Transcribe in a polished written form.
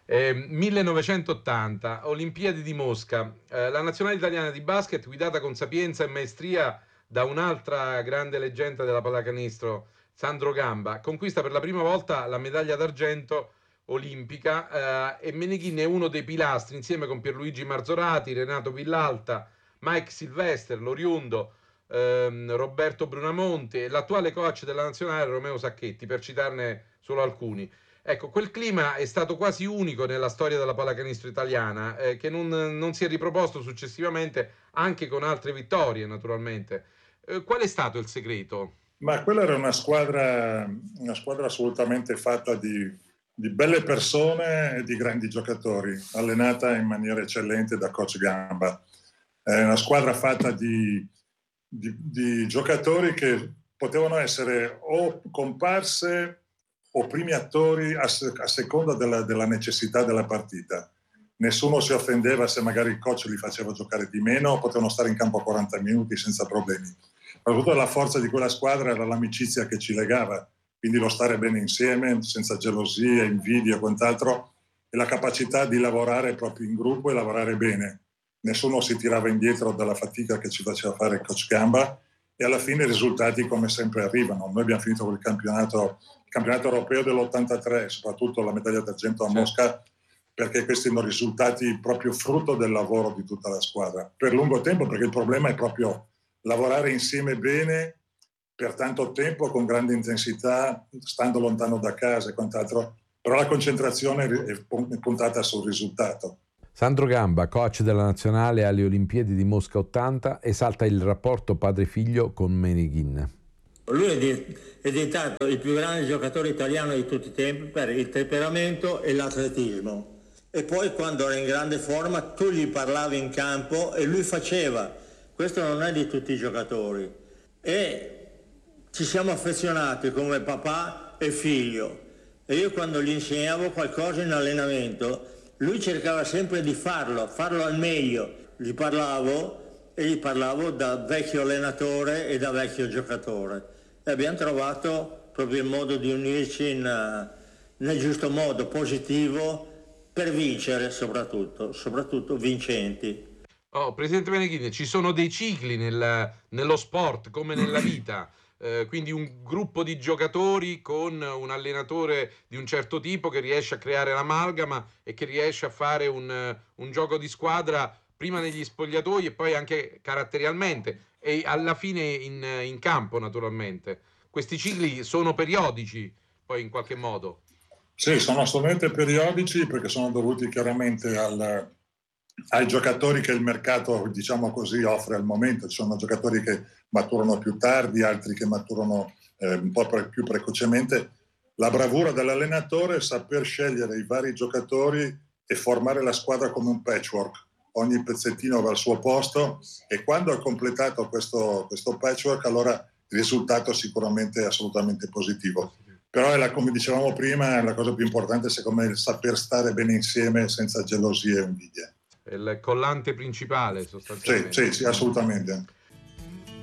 1980, Olimpiadi di Mosca. La nazionale italiana di basket, guidata con sapienza e maestria da un'altra grande leggenda della pallacanestro, Sandro Gamba, conquista per la prima volta la medaglia d'argento olimpica, e Meneghin è uno dei pilastri, insieme con Pierluigi Marzorati, Renato Villalta, Mike Silvester, Loriundo, Roberto Brunamonte e l'attuale coach della nazionale Romeo Sacchetti, per citarne solo alcuni. Ecco, quel clima è stato quasi unico nella storia della pallacanestro italiana, che non si è riproposto successivamente, anche con altre vittorie, naturalmente. Qual è stato il segreto? Ma quella era una squadra assolutamente fatta di belle persone e di grandi giocatori, allenata in maniera eccellente da coach Gamba. È una squadra fatta di giocatori che potevano essere o comparse o primi attori a seconda della necessità della partita. Nessuno si offendeva se magari il coach li faceva giocare di meno, potevano stare in campo 40 minuti senza problemi. Soprattutto la forza di quella squadra era l'amicizia che ci legava, quindi lo stare bene insieme, senza gelosie, invidie e quant'altro, e la capacità di lavorare proprio in gruppo e lavorare bene. Nessuno si tirava indietro dalla fatica che ci faceva fare il coach Gamba, e alla fine i risultati come sempre arrivano. Noi abbiamo finito con il campionato europeo dell'83, soprattutto la medaglia d'argento a Mosca, perché questi sono risultati proprio frutto del lavoro di tutta la squadra per lungo tempo, perché il problema è proprio lavorare insieme bene per tanto tempo con grande intensità, stando lontano da casa e quant'altro, però la concentrazione è puntata sul risultato. Sandro Gamba, coach della nazionale alle Olimpiadi di Mosca 80, esalta il rapporto padre-figlio con Meneghin. Lui è diventato il più grande giocatore italiano di tutti i tempi per il temperamento e l'atletismo. E poi quando era in grande forma tu gli parlavi in campo e lui faceva. Questo non è di tutti i giocatori. E ci siamo affezionati come papà e figlio. E io quando gli insegnavo qualcosa in allenamento, lui cercava sempre di farlo al meglio. Gli parlavo da vecchio allenatore e da vecchio giocatore. E abbiamo trovato proprio il modo di unirci nel giusto modo, positivo, per vincere soprattutto vincenti. Presidente Meneghin, ci sono dei cicli nello sport come nella vita, quindi un gruppo di giocatori con un allenatore di un certo tipo che riesce a creare l'amalgama e che riesce a fare un gioco di squadra prima negli spogliatoi e poi anche caratterialmente e alla fine in campo, naturalmente. Questi cicli sono periodici, poi in qualche modo. Sì, sono assolutamente periodici, perché sono dovuti chiaramente ai giocatori che il mercato, diciamo così, offre al momento. Ci sono giocatori che maturano più tardi, altri che maturano un po' più precocemente. La bravura dell'allenatore è saper scegliere i vari giocatori e formare la squadra come un patchwork. Ogni pezzettino va al suo posto, e quando è completato questo patchwork, allora il risultato sicuramente è assolutamente positivo. Però come dicevamo prima, la cosa più importante secondo me è il saper stare bene insieme senza gelosie e invidie. È il collante principale, sostanzialmente. Sì, assolutamente.